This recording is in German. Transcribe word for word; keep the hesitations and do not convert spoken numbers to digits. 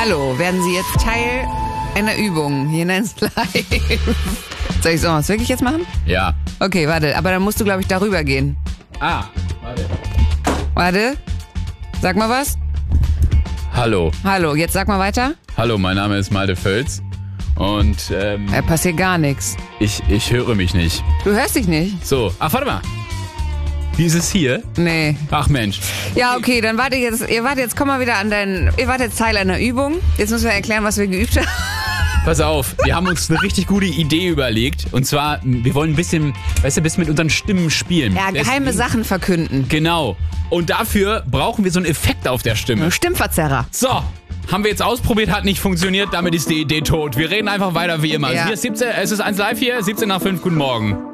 Hallo, werden Sie jetzt Teil einer Übung hier in eins Live? Soll ich so wirklich jetzt machen? Ja. Okay, warte, aber dann musst du, glaube ich, darüber gehen. Ah, warte. Warte, sag mal was. Hallo. Hallo, jetzt sag mal weiter. Hallo, mein Name ist Malte Völz und ähm, Da passiert gar nichts. ich, ich höre mich nicht. Du hörst dich nicht? So, ach, warte mal. Wie ist es hier? Nee. Ach Mensch. Ja, okay, dann warte jetzt, ihr wart jetzt, komm mal wieder an deinen, ihr wart jetzt Teil einer Übung. Jetzt müssen wir erklären, was wir geübt haben. Pass auf, wir haben uns eine richtig gute Idee überlegt. Und zwar, wir wollen ein bisschen, weißt du, ein bisschen mit unseren Stimmen spielen. Ja, geheime Deswegen- Sachen verkünden. Genau. Und dafür brauchen wir so einen Effekt auf der Stimme. Stimmverzerrer. So, haben wir jetzt ausprobiert, hat nicht funktioniert, damit ist die Idee tot. Wir reden einfach weiter wie immer. Ja. Hier ist siebzehn, es ist eins live hier, siebzehn nach fünf, guten Morgen.